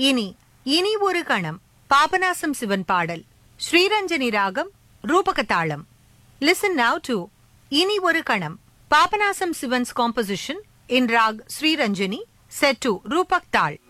இனி இனி ஒரு கணம் பாபநாசம் சிவன் பாடல். ஸ்ரீரஞ்சனி ராகம், ரூபகதாளம். Listen now to இனி ஒரு கணம், Papanasam Sivan's composition in rag Sriranjani, set to Rupak Tal.